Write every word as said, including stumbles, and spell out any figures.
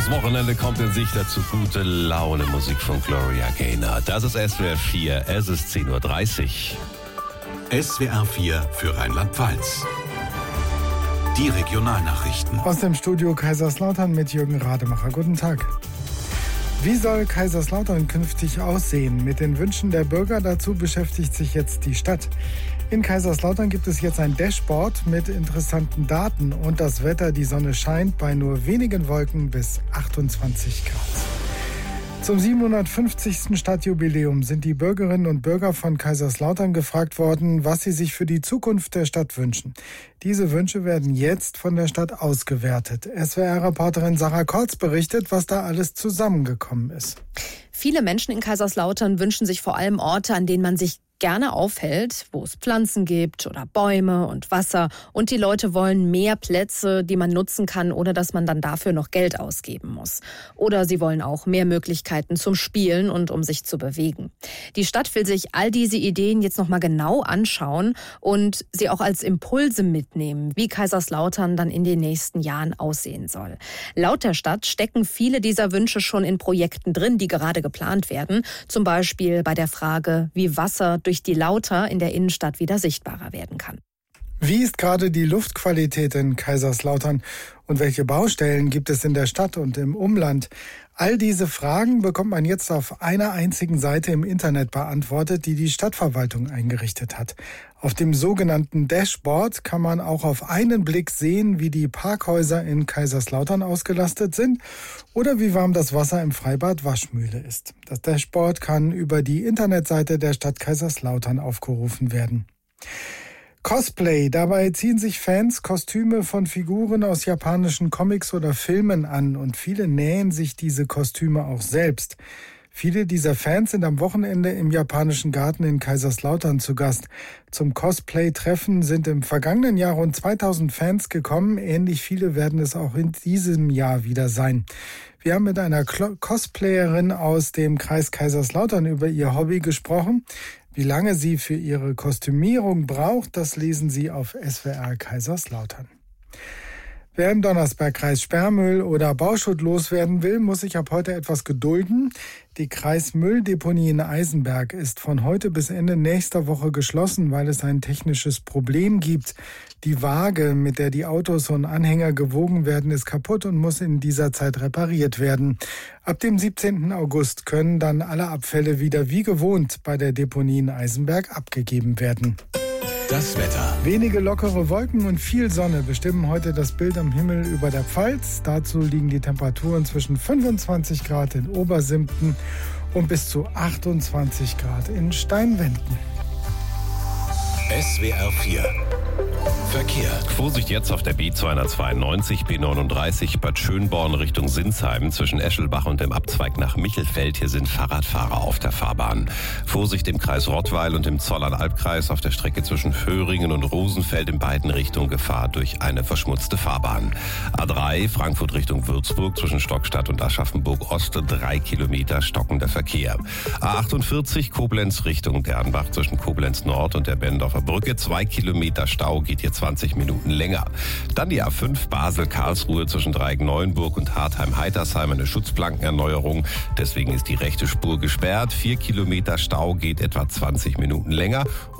Das Wochenende kommt in Sicht, dazu gute Laune, Musik von Gloria Gaynor. Das ist S W R vier, es ist zehn Uhr dreißig. S W R vier für Rheinland-Pfalz. Die Regionalnachrichten. Aus dem Studio Kaiserslautern mit Jürgen Rademacher. Guten Tag. Wie soll Kaiserslautern künftig aussehen? Mit den Wünschen der Bürger dazu beschäftigt sich jetzt die Stadt. In Kaiserslautern gibt es jetzt ein Dashboard mit interessanten Daten und das Wetter, die Sonne scheint bei nur wenigen Wolken bis achtundzwanzig Grad. Zum siebenhundertfünfzigsten Stadtjubiläum sind die Bürgerinnen und Bürger von Kaiserslautern gefragt worden, was sie sich für die Zukunft der Stadt wünschen. Diese Wünsche werden jetzt von der Stadt ausgewertet. S W R-Reporterin Sarah Kortz berichtet, was da alles zusammengekommen ist. Viele Menschen in Kaiserslautern wünschen sich vor allem Orte, an denen man sich gerne aufhält, wo es Pflanzen gibt oder Bäume und Wasser. Und die Leute wollen mehr Plätze, die man nutzen kann, ohne dass man dann dafür noch Geld ausgeben muss. Oder sie wollen auch mehr Möglichkeiten zum Spielen und um sich zu bewegen. Die Stadt will sich all diese Ideen jetzt nochmal genau anschauen und sie auch als Impulse mitnehmen, wie Kaiserslautern dann in den nächsten Jahren aussehen soll. Laut der Stadt stecken viele dieser Wünsche schon in Projekten drin, die gerade geplant werden. Zum Beispiel bei der Frage, wie Wasser durch die Lauter in der Innenstadt wieder sichtbarer werden kann. Wie ist gerade die Luftqualität in Kaiserslautern und welche Baustellen gibt es in der Stadt und im Umland? All diese Fragen bekommt man jetzt auf einer einzigen Seite im Internet beantwortet, die die Stadtverwaltung eingerichtet hat. Auf dem sogenannten Dashboard kann man auch auf einen Blick sehen, wie die Parkhäuser in Kaiserslautern ausgelastet sind oder wie warm das Wasser im Freibad Waschmühle ist. Das Dashboard kann über die Internetseite der Stadt Kaiserslautern aufgerufen werden. Cosplay. Dabei ziehen sich Fans Kostüme von Figuren aus japanischen Comics oder Filmen an und viele nähen sich diese Kostüme auch selbst. Viele dieser Fans sind am Wochenende im Japanischen Garten in Kaiserslautern zu Gast. Zum Cosplay-Treffen sind im vergangenen Jahr rund zweitausend Fans gekommen. Ähnlich viele werden es auch in diesem Jahr wieder sein. Wir haben mit einer Cosplayerin aus dem Kreis Kaiserslautern über ihr Hobby gesprochen. Wie lange sie für ihre Kostümierung braucht, das lesen Sie auf S W R Kaiserslautern. Wer im Donnersbergkreis Sperrmüll oder Bauschutt loswerden will, muss sich ab heute etwas gedulden. Die Kreismülldeponie in Eisenberg ist von heute bis Ende nächster Woche geschlossen, weil es ein technisches Problem gibt. Die Waage, mit der die Autos und Anhänger gewogen werden, ist kaputt und muss in dieser Zeit repariert werden. Ab dem siebzehnten August können dann alle Abfälle wieder wie gewohnt bei der Deponie in Eisenberg abgegeben werden. Das Wetter. Wenige lockere Wolken und viel Sonne bestimmen heute das Bild am Himmel über der Pfalz. Dazu liegen die Temperaturen zwischen fünfundzwanzig Grad in Obersimpten und bis zu achtundzwanzig Grad in Steinwenden. S W R vier. Verkehr. Vorsicht jetzt auf der B zweihundertzweiundneunzig, B neununddreißig, Bad Schönborn Richtung Sinsheim zwischen Eschelbach und dem Abzweig nach Michelfeld. Hier sind Fahrradfahrer auf der Fahrbahn. Vorsicht im Kreis Rottweil und im Zollern-Albkreis auf der Strecke zwischen Föhringen und Rosenfeld in beiden Richtungen Gefahr durch eine verschmutzte Fahrbahn. A drei Frankfurt Richtung Würzburg zwischen Stockstadt und Aschaffenburg Ost drei Kilometer stockender Verkehr. A achtundvierzig Koblenz Richtung Dernbach zwischen Koblenz Nord und der Bendorfer Brücke zwei Kilometer Stau, geht hier zwanzig Minuten länger. Dann die A fünf Basel-Karlsruhe zwischen Dreieck-Neuenburg und Hartheim-Heitersheim eine Schutzplankenerneuerung. Deswegen ist die rechte Spur gesperrt. Vier Kilometer Stau, geht etwa zwanzig Minuten länger.